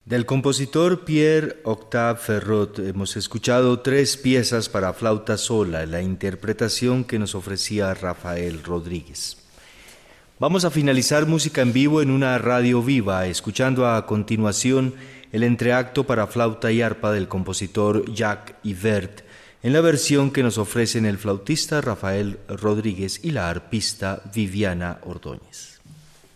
Del compositor Pierre-Octave Ferrot hemos escuchado tres piezas para flauta sola, la interpretación que nos ofrecía Rafael Rodríguez. Vamos a finalizar música en vivo en una radio viva, escuchando a continuación el entreacto para flauta y arpa del compositor Jacques Ibert, en la versión que nos ofrecen el flautista Rafael Rodríguez y la arpista Viviana Ordóñez.